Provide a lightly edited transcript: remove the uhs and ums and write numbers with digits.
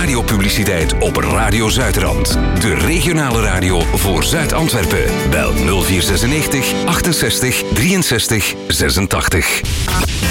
radiopubliciteit op Radio Zuidrand. De regionale radio voor Zuid-Antwerpen. Bel 0496 68 63 86.